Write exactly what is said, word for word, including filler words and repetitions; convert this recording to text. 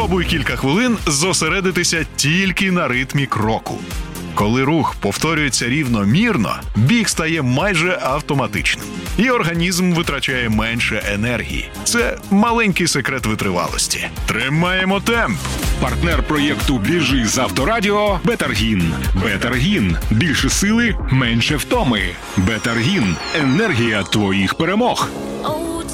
Спробуй кілька хвилин зосередитися тільки на ритмі кроку. Коли рух повторюється рівномірно, біг стає майже автоматичним. І організм витрачає менше енергії. Це маленький секрет витривалості. Тримаємо темп! Партнер проєкту «Біжи з Авторадіо» – Бетаргін. Бетаргін. Більше сили, менше втоми. Бетаргін. Енергія твоїх перемог.